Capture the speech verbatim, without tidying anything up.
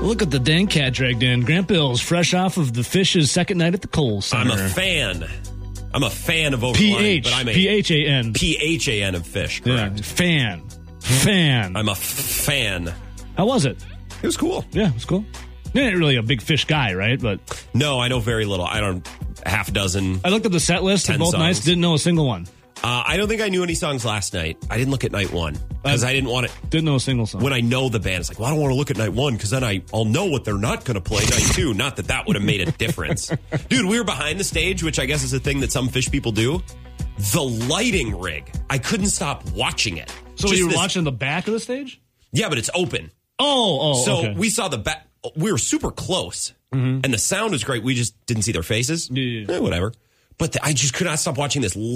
Look at the dang cat dragged in. Grant Bill's fresh off of the Fish's second night at the Kohl Center. I'm a fan. I'm a fan of Over P the Line, H but I'm a P H A N P H A N of Fish, correct? Yeah, fan. Fan. I'm a f- fan. How was it? It was cool. Yeah, it was cool. You're not really a big Fish guy, right? But No, I know very little. I don't, half a dozen. I looked at the set list of ten both songs. nights, didn't know a single one. Uh, I don't think I knew any songs last night. I didn't look at night one because Uh, I didn't want it. Didn't know a single song. When I know the band, it's like, well, I don't want to look at night one because then I, I'll know what they're not going to play night two. Not that that would have made a difference. Dude, we were behind the stage, which I guess is a thing that some Fish people do. The lighting rig, I couldn't stop watching it. so Just you were this- watching the back of the stage? Yeah, but it's open. Oh, oh, So okay. we saw the back. We were super close, Mm-hmm. and the sound was great. We just didn't see their faces. Yeah, yeah, yeah. Eh, whatever. But the, I just could not stop watching this